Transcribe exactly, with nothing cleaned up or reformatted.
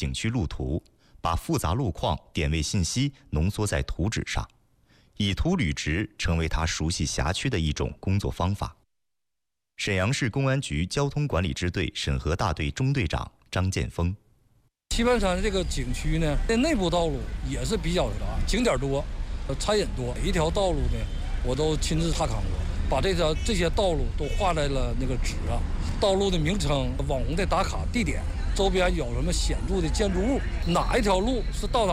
景区路图，把复杂路况点位信息浓缩在图纸上，以图履职成为他熟悉辖区的一种工作方法。沈阳市公安局交通管理支队审核大队中队长张建峰： 棋盘山这个景区呢，在内部道路也是比较啥，景点多，餐饮多，每一条道路呢，我都亲自踏勘过，把这条这些道路都画在了那个纸上，道路的名称、网红的打卡地点、周边有什么显著的建筑物，哪一条路是到达